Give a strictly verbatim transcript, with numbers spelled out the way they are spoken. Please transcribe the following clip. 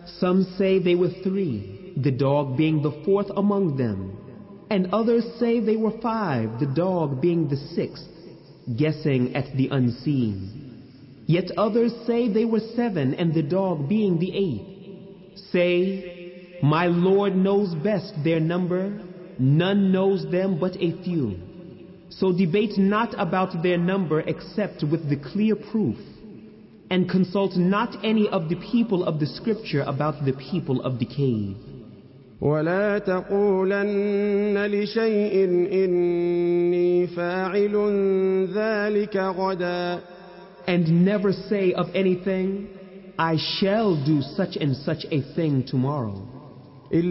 Some say they were three, the dog being the fourth among them. And others say they were five, the dog being the sixth, guessing at the unseen. Yet others say they were seven, and the dog being the eighth. Say, my Lord knows best their number, none knows them but a few. So debate not about their number except with the clear proof, and consult not any of the people of the scripture about the people of the cave. ولا تقولن لشيء إني فاعل ذلك غدا. And never say of anything, I shall do such and such a thing tomorrow.